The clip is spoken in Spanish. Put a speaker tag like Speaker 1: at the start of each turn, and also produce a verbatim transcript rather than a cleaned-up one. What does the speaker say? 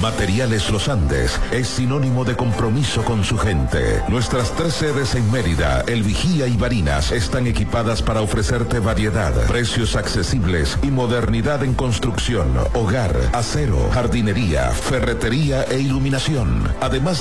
Speaker 1: Materiales Los Andes es sinónimo de compromiso con su gente. Nuestras tres sedes en Mérida, El Vigía y Barinas están equipadas para ofrecerte variedad, precios accesibles y modernidad en construcción, hogar, acero, jardinería, ferretería e iluminación. Además